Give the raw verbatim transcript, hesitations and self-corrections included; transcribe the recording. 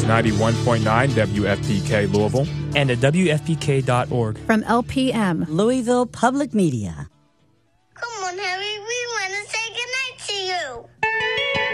ninety-one point nine W F P K Louisville and at W F P K dot org. From L P M, Louisville Public Media.